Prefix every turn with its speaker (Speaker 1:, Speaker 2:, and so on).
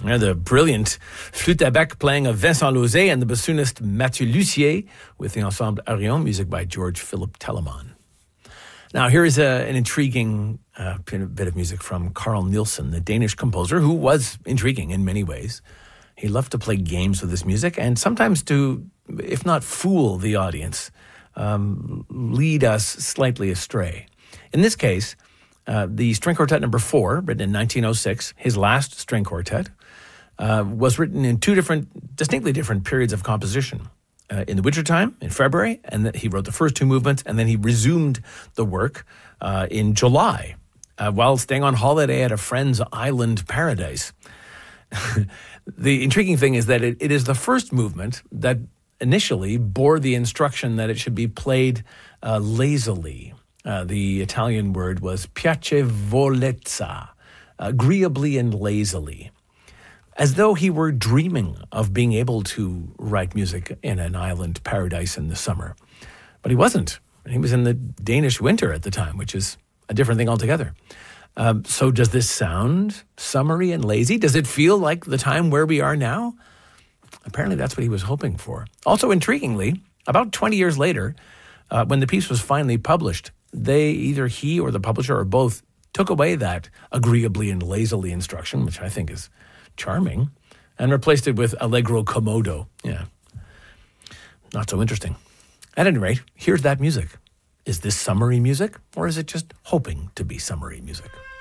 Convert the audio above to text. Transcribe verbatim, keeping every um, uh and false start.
Speaker 1: Yeah, the brilliant flûte à bec playing of Vincent Lauzet and the bassoonist Mathieu Lussier with the ensemble Arion, music by George Philip Telemann. Now, here is a, an intriguing uh, bit of music from Carl Nielsen, the Danish composer, who was intriguing in many ways. He loved to play games with his music and sometimes to, if not fool the audience, um, lead us slightly astray. In this case, uh, the String Quartet number four, written in nineteen oh six, his last string quartet, uh, was written in two different, distinctly different periods of composition. Uh, in the wintertime, in February, and then he wrote the first two movements, and then he resumed the work uh, in July, uh, while staying on holiday at a friend's island paradise. The intriguing thing is that it, it is the first movement that initially bore the instruction that it should be played uh, lazily. Uh, the Italian word was piacevolezza, agreeably and lazily, as though he were dreaming of being able to write music in an island paradise in the summer. But he wasn't. He was in the Danish winter at the time, which is a different thing altogether. Um, so does this sound summery and lazy? Does it feel like the time where we are now? Apparently that's what he was hoping for. Also intriguingly, about twenty years later, uh, when the piece was finally published, they, either he or the publisher or both, took away that agreeably and lazily instruction, which I think is charming, and replaced it with Allegro Commodo. Yeah. Not so interesting. At any rate, here's that music. Is this summery music, or is it just hoping to be summery music?